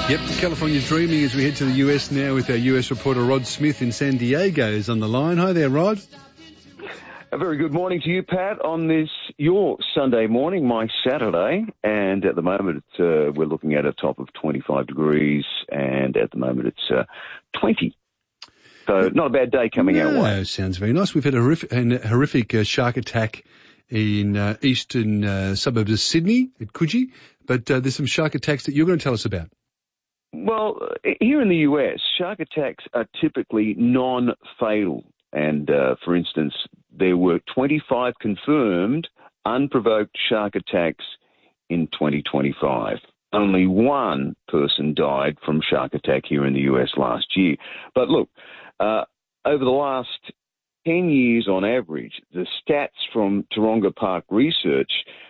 Yep, California's dreaming as we head to the US now with our US reporter Rod Smith in San Diego is on the line. Hi there, Rod. A very good morning to you, Pat, on this, your Sunday morning, my Saturday. And at the moment, we're looking at a top of 25 degrees, and at the moment it's 20. So not a bad day coming our way. Sounds very nice. We've had a horrific shark attack in eastern suburbs of Sydney at Coogee, but there's some shark attacks that you're going to tell us about. Well, here in the US, shark attacks are typically non-fatal. And, for instance, there were 25 confirmed unprovoked shark attacks in 2025. Only one person died from shark attack here in the US last year. But look, over the last 10 years on average, the stats from Taronga Park Research,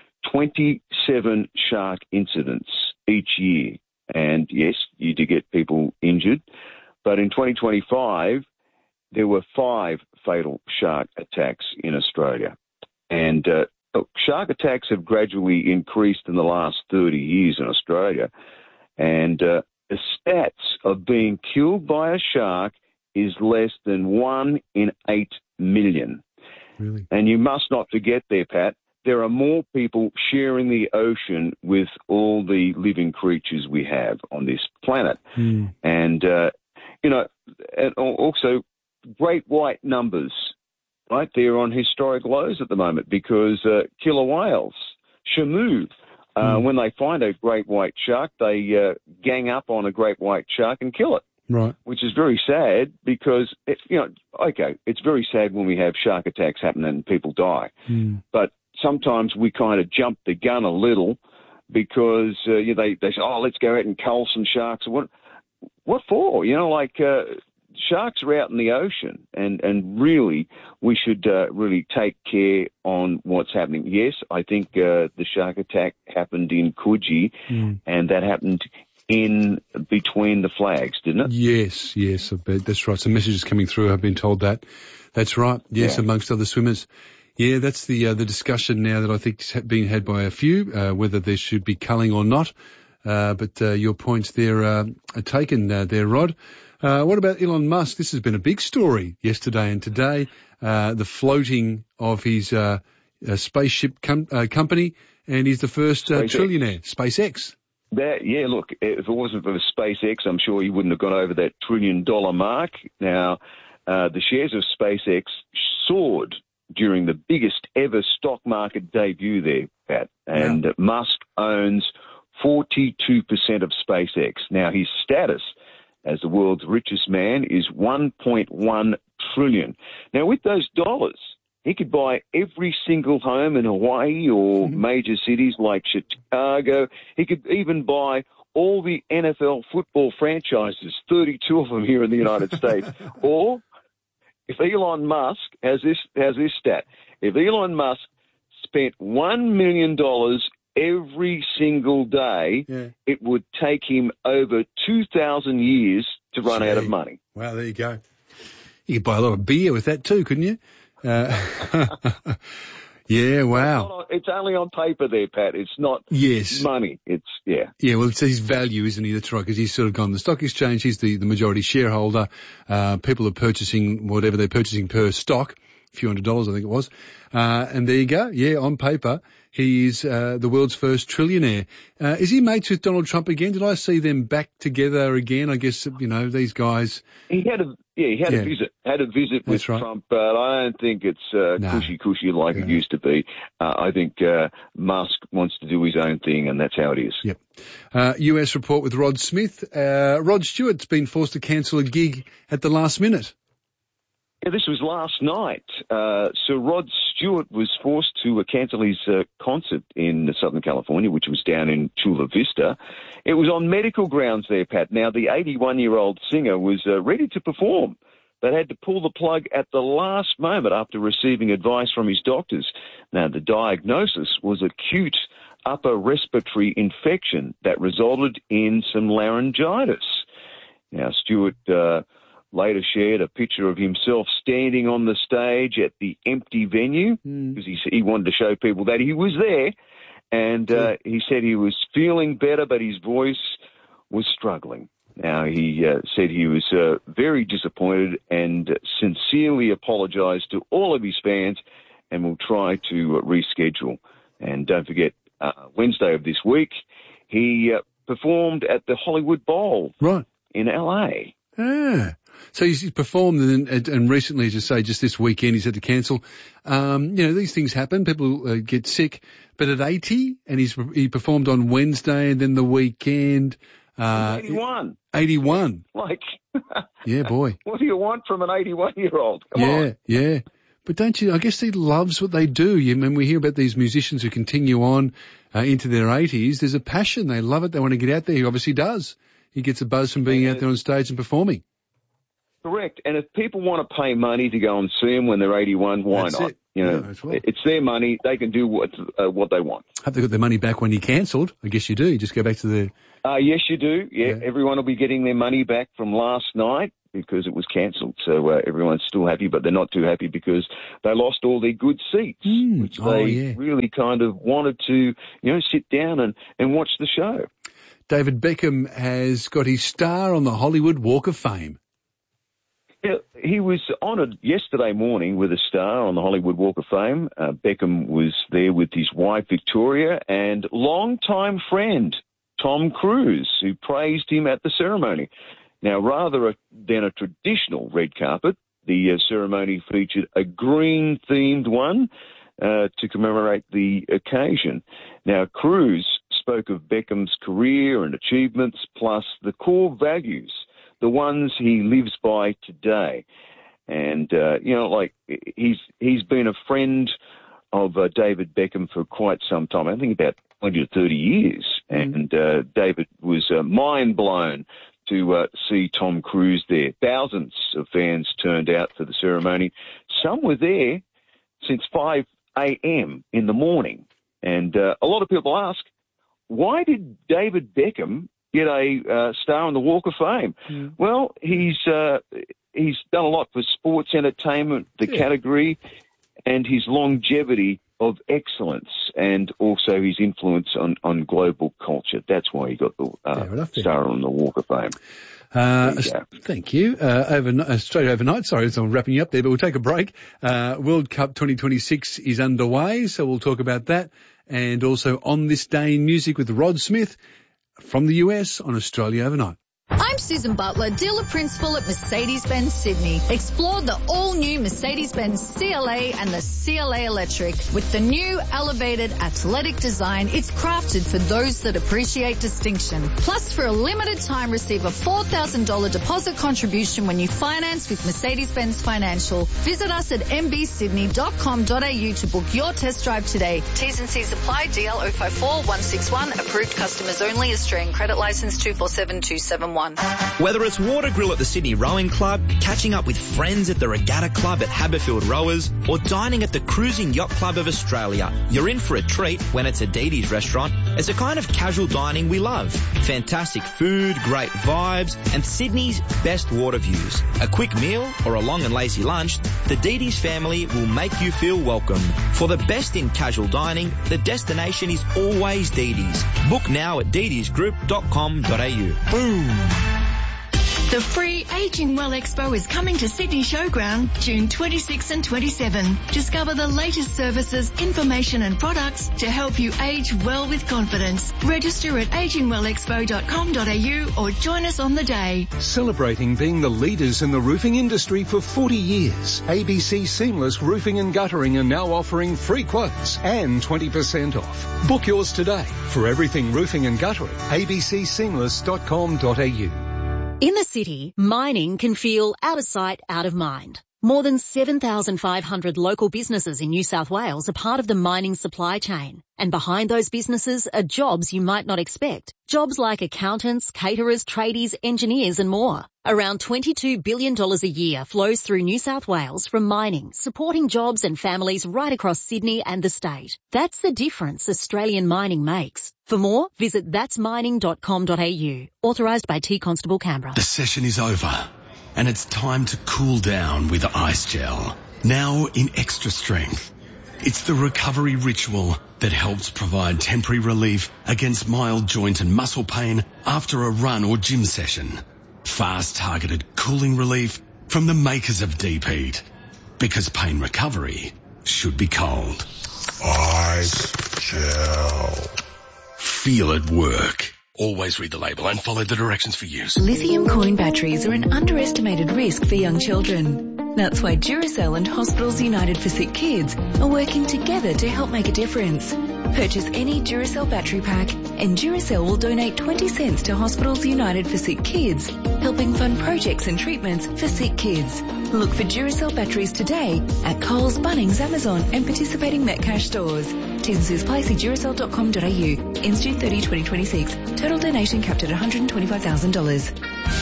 27 shark incidents each year. And yes, you do get people injured. But in 2025, there were 5 fatal shark attacks in Australia. And shark attacks have gradually increased in the last 30 years in Australia. And the stats of being killed by a shark is less than 1 in 8 million. Really? And you must not forget there, Pat, there are more people sharing the ocean with all the living creatures we have on this planet. Mm. And, and also great white numbers, right? They're on historic lows at the moment because killer whales, shamu, when they find a great white shark, they gang up on a great white shark and kill it. Right. Which is very sad because, it's very sad when we have shark attacks happen and people die. Mm. But sometimes we kind of jump the gun a little because they say, let's go out and cull some sharks. What for? Sharks are out in the ocean, and really we should really take care on what's happening. Yes, I think the shark attack happened in Coogee, and that happened in between the flags, didn't it? Yes, I bet. That's right. Some messages coming through. I've been told that. That's right. Yes, yeah. Amongst other swimmers. Yeah, that's the discussion now that I think is being had by a few, whether there should be culling or not. But your points there are taken there, Rod. What about Elon Musk? This has been a big story yesterday and today. The floating of his spaceship company, and he's the first trillionaire, SpaceX. Look, if it wasn't for SpaceX, I'm sure he wouldn't have got over that $1 trillion mark. Now, the shares of SpaceX soared during the biggest ever stock market debut there, Pat. And Musk owns 42% of SpaceX. Now, his status as the world's richest man is $1.1 trillion. Now, with those dollars, he could buy every single home in Hawaii or major cities like Chicago. He could even buy all the NFL football franchises, 32 of them here in the United States. Or if Elon Musk has this stat, if Elon Musk spent $1 million every single day, it would take him over 2,000 years to run out of money. Wow, there you go. You could buy a lot of beer with that too, couldn't you? Yeah, wow. It's only on paper there, Pat. It's not money. Yeah, well, it's his value, isn't he? That's right, because he's sort of gone to the stock exchange. He's the majority shareholder. People are purchasing whatever they're purchasing per stock, a few $100s, I think it was. And there you go. Yeah, on paper, he is the world's first trillionaire. Is he mates with Donald Trump again? Did I see them back together again? I guess, these guys. He had a visit with Trump, but I don't think it's cushy like it used to be. I think Musk wants to do his own thing, and that's how it is. Yep. US report with Rod Smith. Rod Stewart's been forced to cancel a gig at the last minute. Yeah, this was last night. So Rod Stewart was forced to cancel his concert in Southern California, which was down in Chula Vista. It was on medical grounds there, Pat. Now, the 81-year-old singer was ready to perform, but had to pull the plug at the last moment after receiving advice from his doctors. Now, the diagnosis was acute upper respiratory infection that resulted in some laryngitis. Now, Stewart later shared a picture of himself standing on the stage at the empty venue because he wanted to show people that he was there. And he said he was feeling better, but his voice was struggling. Now, he said he was very disappointed and sincerely apologised to all of his fans and will try to reschedule. And don't forget, Wednesday of this week, he performed at the Hollywood Bowl in LA. Ah. So he's performed and recently, just this weekend, he's had to cancel. These things happen. People get sick. But at 80, and he performed on Wednesday and then the weekend. 81. 81. Yeah, boy. What do you want from an 81-year-old? Come on. Yeah. But don't you, I guess he loves what they do. When we hear about these musicians who continue on into their 80s, there's a passion. They love it. They want to get out there. He obviously does. He gets a buzz from being out there on stage and performing. Correct. And if people want to pay money to go and see him when they're 81, why That's not? It. It's their money. They can do what they want. Have they got their money back when you cancelled? I guess you do. You just go back to the... Yes, you do. Yeah, everyone will be getting their money back from last night because it was cancelled. So everyone's still happy, but they're not too happy because they lost all their good seats, which they really kind of wanted to, sit down and watch the show. David Beckham has got his star on the Hollywood Walk of Fame. Yeah, he was honoured yesterday morning with a star on the Hollywood Walk of Fame. Beckham was there with his wife, Victoria, and longtime friend, Tom Cruise, who praised him at the ceremony. Now, rather than a traditional red carpet, the ceremony featured a green-themed one to commemorate the occasion. Now, Cruise spoke of Beckham's career and achievements, plus the core values, the ones he lives by today. And, he's been a friend of David Beckham for quite some time, I think about 20 to 30 years. And David was mind blown to see Tom Cruise there. Thousands of fans turned out for the ceremony. Some were there since 5 a.m. in the morning. And a lot of people ask, why did David Beckham get a star on the Walk of Fame? Well, he's done a lot for sports entertainment, the category, and his longevity of excellence, and also his influence on global culture. That's why he got the star on the Walk of Fame. Thank you. Straight overnight, sorry, so I'm wrapping you up there, but we'll take a break. World Cup 2026 is underway, so we'll talk about that. And also On This Day in Music with Rod Smith from the US on Australia Overnight. I'm Susan Butler, dealer principal at Mercedes-Benz Sydney. Explore the all-new Mercedes-Benz CLA and the CLA Electric. With the new elevated athletic design, it's crafted for those that appreciate distinction. Plus, for a limited time, receive a $4,000 deposit contribution when you finance with Mercedes-Benz Financial. Visit us at mbsydney.com.au to book your test drive today. T's and C's apply. DL 054161. Approved customers only. Australian credit license 247271. Whether it's water grill at the Sydney Rowing Club, catching up with friends at the Regatta Club at Haberfield Rowers, or dining at the Cruising Yacht Club of Australia, you're in for a treat when it's a Didi's restaurant. It's a kind of casual dining we love. Fantastic food, great vibes, and Sydney's best water views. A quick meal or a long and lazy lunch, the Didi's family will make you feel welcome. For the best in casual dining, the destination is always Didi's. Book now at didisgroup.com.au. Boom! The free Ageing Well Expo is coming to Sydney Showground June 26 and 27. Discover the latest services, information and products to help you age well with confidence. Register at agingwellexpo.com.au or join us on the day. Celebrating being the leaders in the roofing industry for 40 years, ABC Seamless Roofing and Guttering are now offering free quotes and 20% off. Book yours today. For everything roofing and guttering, abcseamless.com.au. In the city, mining can feel out of sight, out of mind. More than 7,500 local businesses in New South Wales are part of the mining supply chain. And behind those businesses are jobs you might not expect. Jobs like accountants, caterers, tradies, engineers and more. Around $22 billion a year flows through New South Wales from mining, supporting jobs and families right across Sydney and the state. That's the difference Australian mining makes. For more, visit thatsmining.com.au. Authorised by T Constable Canberra. The session is over and it's time to cool down with Ice Gel. Now in extra strength. It's the recovery ritual that helps provide temporary relief against mild joint and muscle pain after a run or gym session. Fast targeted cooling relief from the makers of Deep Heat. Because pain recovery should be cold. Ice Gel. Feel it work. Always read the label and follow the directions for use. Lithium coin batteries are an underestimated risk for young children. That's why Duracell and Hospitals United for Sick Kids are working together to help make a difference. Purchase any Duracell battery pack and Duracell will donate 20 cents to Hospitals United for Sick Kids, helping fund projects and treatments for sick kids. Look for Duracell batteries today at Coles, Bunnings, Amazon and participating Metcash stores. T&Cs apply. See Duracell.com.au. Ends June 30, 2026. Total donation capped at $125,000.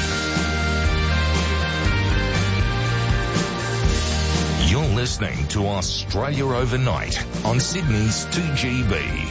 You're listening to Australia Overnight on Sydney's 2GB.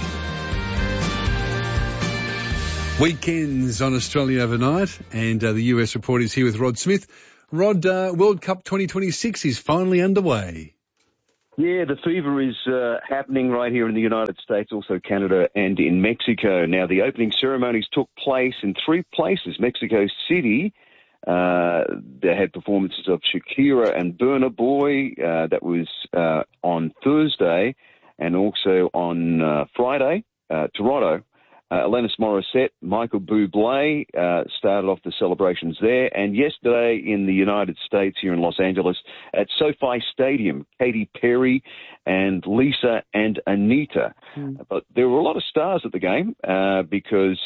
Weekends on Australia Overnight, and the US report is here with Rod Smith. Rod, World Cup 2026 is finally underway. Yeah, the fever is happening right here in the United States, also Canada and in Mexico. Now, the opening ceremonies took place in 3 places. Mexico City, they had performances of Shakira and Burna Boy. That was on Thursday, and also on Friday, Toronto. Alanis Morissette, Michael Bublé started off the celebrations there. And yesterday in the United States, here in Los Angeles, at SoFi Stadium, Katy Perry and Lisa and Anita. But there were a lot of stars at the game because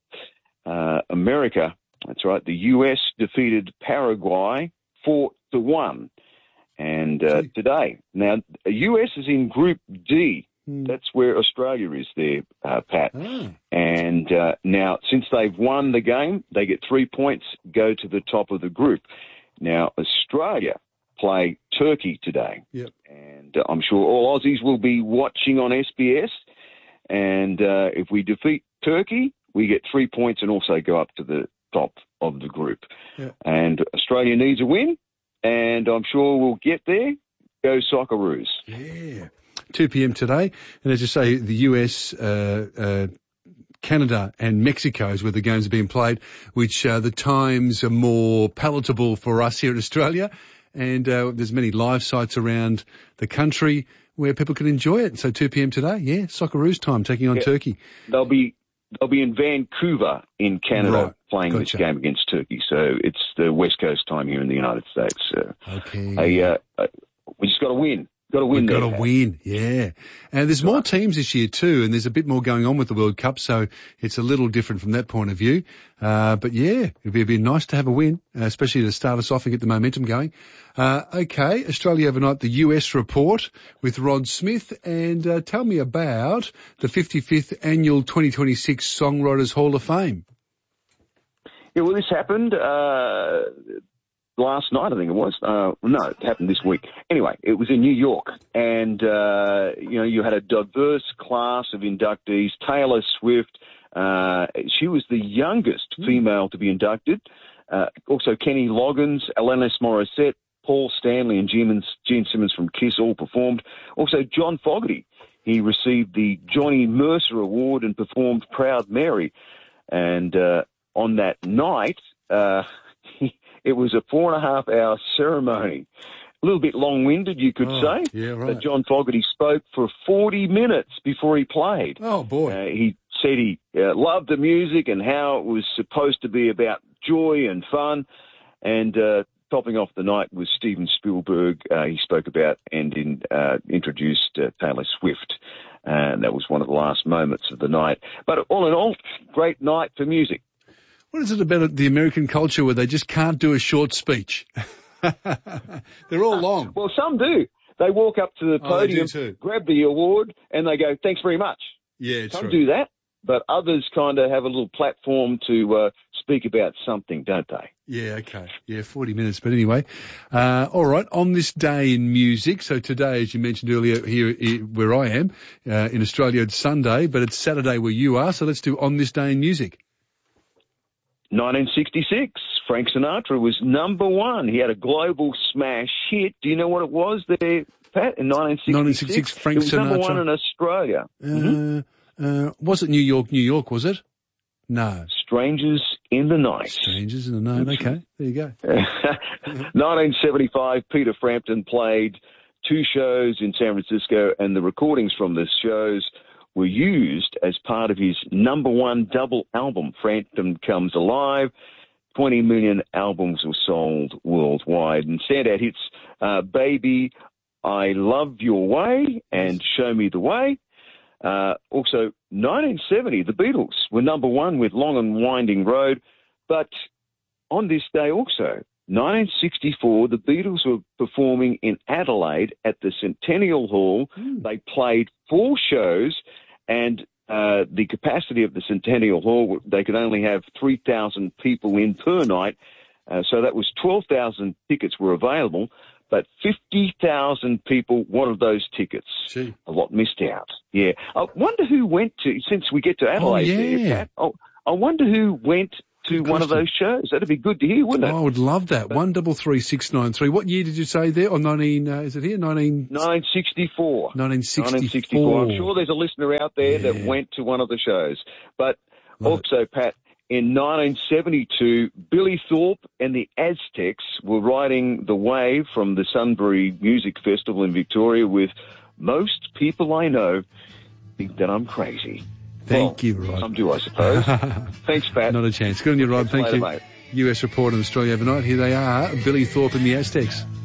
America, that's right, the U.S. defeated Paraguay 4-1. And today, now, the U.S. is in Group D. That's where Australia is there, Pat. And now, since they've won the game, they get 3 points, go to the top of the group. Now, Australia play Turkey today. Yep. And I'm sure all Aussies will be watching on SBS. And if we defeat Turkey, we get 3 points and also go up to the top of the group. Yep. And Australia needs a win, and I'm sure we'll get there. Go Socceroos. Yeah. 2 p.m. today. And as you say, the US, Canada and Mexico is where the games are being played, which the times are more palatable for us here in Australia. And there's many live sites around the country where people can enjoy it. So 2 p.m. today, yeah, Socceroos time, taking on Turkey. They'll be in Vancouver in Canada playing Gotcha. this game against Turkey. So it's the West Coast time here in the United States. Okay. We just got to win. Got to win. We've got to win, yeah. And there's more teams this year too, and there's a bit more going on with the World Cup, so it's a little different from that point of view. But yeah, it'd be nice to have a win, especially to start us off and get the momentum going. Okay, Australia Overnight, the US report with Rod Smith, and tell me about the 55th annual 2026 Songwriters Hall of Fame. Yeah, well, this happened last night, I think it was. No, it happened this week. Anyway, it was in New York, and you had a diverse class of inductees. Taylor Swift, she was the youngest female to be inducted. Also, Kenny Loggins, Alanis Morissette, Paul Stanley, and Gene Simmons from Kiss all performed. Also, John Fogerty, he received the Johnny Mercer Award and performed Proud Mary. And on that night, it was a 4.5-hour ceremony. A little bit long-winded, you could say. Yeah, right. John Fogerty spoke for 40 minutes before he played. Oh, boy. He said he loved the music and how it was supposed to be about joy and fun. And topping off the night was Steven Spielberg. He spoke about and introduced Taylor Swift. And that was one of the last moments of the night. But all in all, great night for music. What is it about the American culture where they just can't do a short speech? They're all long. Well, some do. They walk up to the podium, grab the award, and they go, "Thanks very much." Yeah, some true. do that, but others kind of have a little platform to speak about something, don't they? Yeah, okay. Yeah, 40 minutes. But anyway, all right, on this day in music, so today, as you mentioned earlier, here where I am, in Australia, it's Sunday, but it's Saturday where you are, so let's do On This Day in Music. 1966, Frank Sinatra was number one. He had a global smash hit. Do you know what it was there, Pat, in 1966? Frank it was Sinatra. Number one in Australia. Was it New York, was it? No. Strangers in the Night. Strangers in the Night. Okay, there you go. 1975, Peter Frampton played 2 shows in San Francisco, and the recordings from the shows were used as part of his number one double album, Frampton Comes Alive. 20 million albums were sold worldwide. And standout hits, Baby, I Love Your Way and Show Me the Way. Also, 1970, the Beatles were number one with Long and Winding Road. But on this day also, 1964, the Beatles were performing in Adelaide at the Centennial Hall. They played 4 shows, and the capacity of the Centennial Hall, they could only have 3,000 people in per night. So that was 12,000 tickets were available, but 50,000 people wanted those tickets. Gee. A lot missed out. Yeah. I wonder who went to, since we get to Adelaide there, Pat, I wonder who went to one of those shows. That'd be good to hear, wouldn't it? I would love that. 133693. What year did you say there? Or 1964. 1964. I'm sure there's a listener out there that went to one of the shows. But also, Pat, in 1972, Billy Thorpe and the Aztecs were riding the wave from the Sunbury Music Festival in Victoria with Most People I Know Think That I'm Crazy. Thank you, Rod. Some do, I suppose. Thanks, Pat. Not a chance. Good on you, Rod. Thank you. Mate. US Report on Australia Overnight. Here they are, Billy Thorpe and the Aztecs.